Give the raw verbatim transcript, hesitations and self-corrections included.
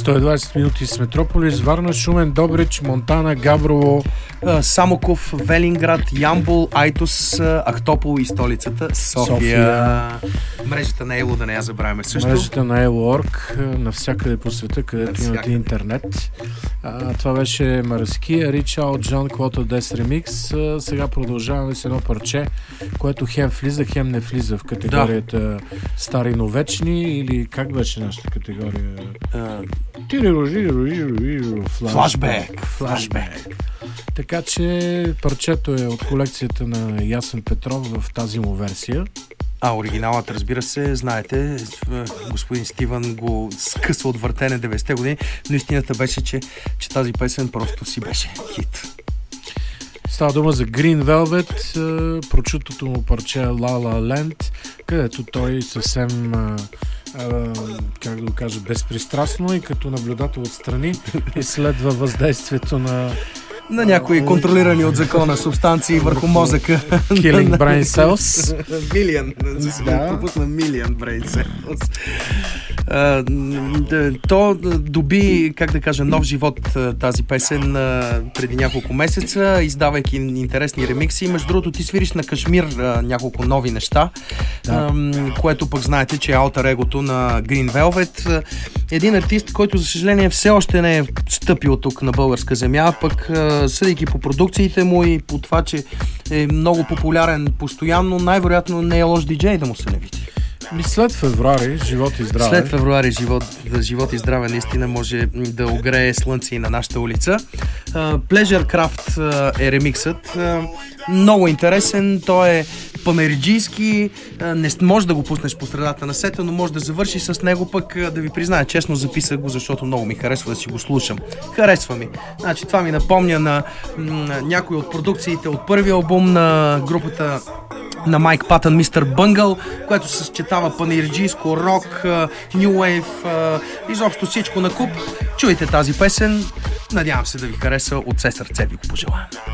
сто и двадесет минути с Метрополис, Варна, Шумен, Добрич, Монтана, Габрово, Самоков, Велинград, Ямбол, Айтос, Ахтопол и столицата София. София. Мрежата на Ело, да не я забравяме също. Мрежата на Ело точка орг, навсякъде по света, където имате интернет. А, това беше Мараски, Ричал, Джон Клото Дес Ремикс. А, сега продължаваме с едно парче, което хем влиза, хем не влиза в категорията да. Стари, но вечни, или как беше нашата категория? Флашбек. Флашбек. Така че парчето е от колекцията на Ясен Петров в тази му версия. А оригиналът, разбира се, знаете, господин Стивън го скъсва от въртене деветдесетте години, но истината беше, че, че тази песен просто си беше хит. Става дума за Green Velvet, прочутото му парче La La Land, където той съвсем, как да го кажа, безпристрастно и като наблюдател отстрани изследва въздействието на на някои контролирани от закона субстанции върху мозъка. Killing brain cells. Милион. Да. Пропусна милион brain cells. Uh, то доби, как да кажа, нов живот тази песен uh, преди няколко месеца, издавайки интересни ремикси. Между другото, ти свириш на Кашмир uh, няколко нови неща, да. uh, което пък знаете, че е алтер егото на Green Velvet. Uh, един артист, който за съжаление все още не е стъпил тук на българска земя, пък uh, съдейки по продукциите му и по това, че е много популярен постоянно, най-вероятно не е лош диджей да му се не види. След февруари, живот и здраве. След февруари, живот, живот и здраве наистина може да огрее слънце и на нашата улица. Uh, Pleasure Craft uh, е ремиксът. Uh, много интересен. Той е панериджийски. Uh, не може да го пуснеш по средата на сета, но може да завърши с него, пък uh, да ви призная, честно записах го, защото много ми харесва да си го слушам. Харесва ми. Значи, това ми напомня на, на някои от продукциите от първия албум на групата на Майк Патън, Мистер Бънгъл, което се съчетава панериджийско, рок, ню вейв, изобщо всичко на куп. Чуйте тази песен, надявам се да ви хареса, от все сърце ви го пожелавам.